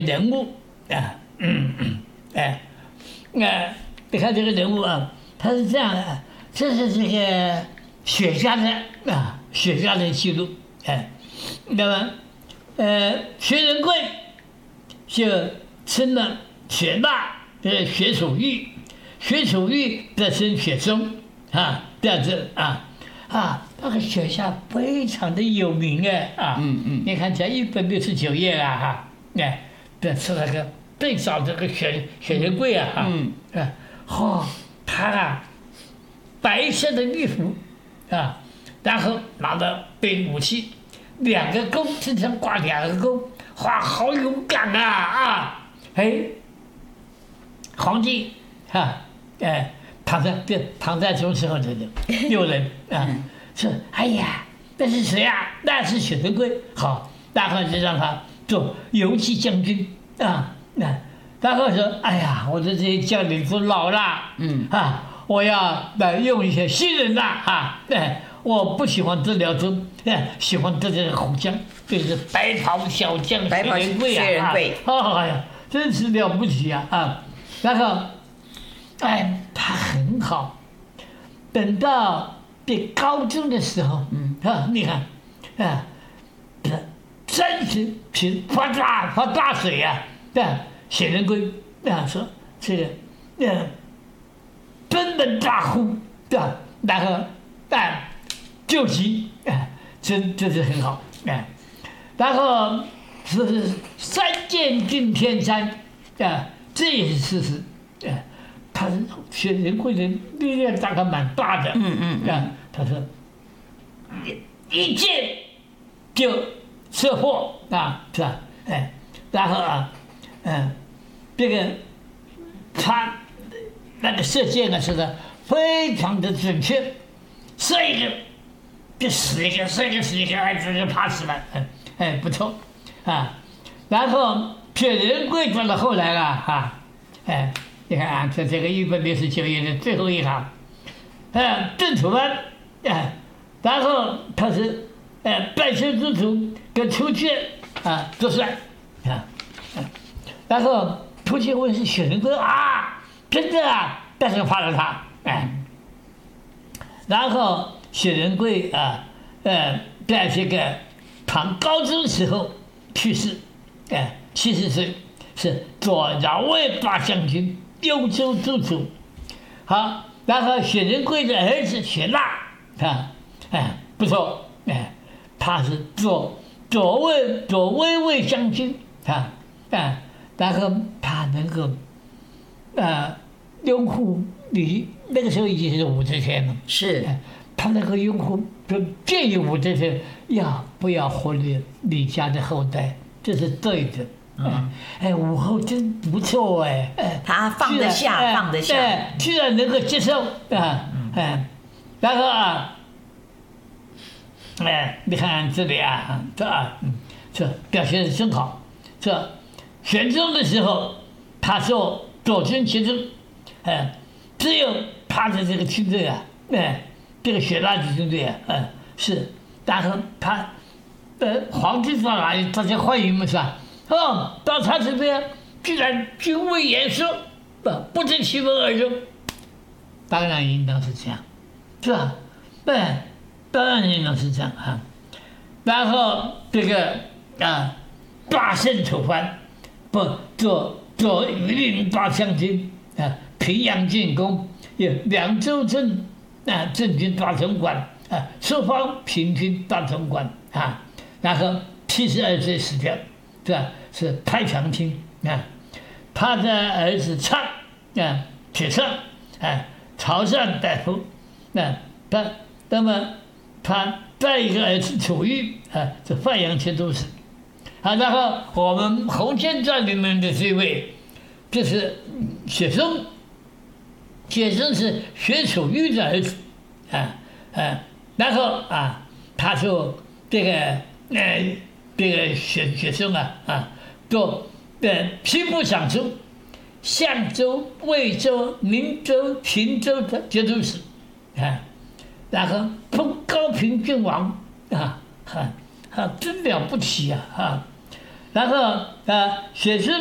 人物啊，你看这个人物啊，他是这样的，这是这个雪茄的记录，那么薛仁贵就生了雪娜，薛楚玉，薛楚玉再生雪松这样子那个雪茄非常的有名你看才169页这是那个最早这个雪仁贵他白色的衣服然后拿着背武器，2个钩，身上挂2个钩，好勇敢皇帝躺在中时候这个有人说哎呀，那是谁啊？那是薛仁贵。好，然后就让他做游击将军然后说哎呀，我的这些将领都老了我要用一些新人我不喜欢这辽州，喜欢这个虎将，就是白袍小将薛仁贵哎呀，真是了不起然后他很好，等到高中的时候你看30平发大水薛仁贵说这个奔门大呼然后救急这是很好然后是3箭定天山这也是事实他薛仁贵的力量大概蛮大的他说一箭就射获是吧然后这个他那个射箭是的非常的准确，射一个就死一个，射一个死一个，这就怕死了，不错然后薛仁贵到了后来了你看这个169页的最后一行郑楚班然后他是拜师之徒跟出去作帅然后出去问是薛仁贵真的但是怕了他然后薛仁贵在这个唐高宗时候去世70岁，是左饶卫大将军，幽州都督。好，然后薛仁贵的儿子薛腊不错他是左卫卫将军然后他能够拥护李，那个时候已经是武则天了， 是他能够拥护，就建议武则天不要活李家的后代，这是对的。武后真不错他放得下，放得下， 居然能够接受然后你看这里这表现得真好。这玄宗的时候，他做左军节度，只有他的这个军队这个雪纳的军队是，然后他皇帝到哪里，大家欢迎嘛是吧？到他这边居然军威严肃，不知其文而入，当然应当是这样，是吧？当然应当是这样然后这个大胜吐蕃，做榆林大将军平阳进攻，有凉州镇镇军大总管朔方平军大总管然后72岁死掉，是吧？是太常卿他的儿子畅铁畅朝上大夫那么他再一个儿子楚玉是范阳节度使然后我们《红线传》里面的这位就是雪松，雪松是薛楚玉的儿子然后他说这个雪松做兵部尚书、相州、魏州、宁州、平州的节度使然后封高平郡王真了不起然后写诗